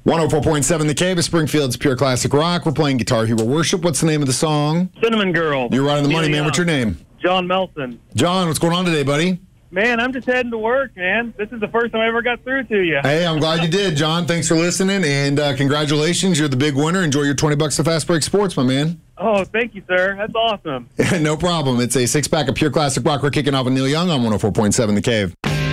104.7 The Cave is Springfield's Pure Classic Rock. We're playing Guitar Hero Worship. What's the name of the song? Cinnamon Girl. You're right on the money, man. What's your name? John Melson. John, what's going on today, buddy? Man, I'm just heading to work, man. This is the first time I ever got through to you. Hey, I'm glad you did, John. Thanks for listening, and congratulations. You're the big winner. Enjoy your $20 to Fast Break Sports, my man. Oh, thank you, sir. That's awesome. No problem. It's a 6-pack of Pure Classic Rock. We're kicking off with Neil Young on 104.7 The Cave.